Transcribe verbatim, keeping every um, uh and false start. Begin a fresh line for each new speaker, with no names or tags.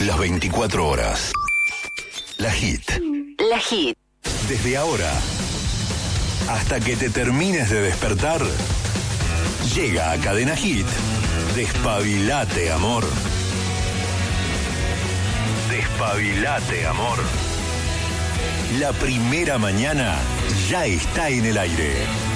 las veinticuatro horas. La Hit.
La Hit.
Desde ahora hasta que te termines de despertar, llega a Cadena Hit. Despabilate, amor. Despabilate, amor. La primera mañana ya está en el aire.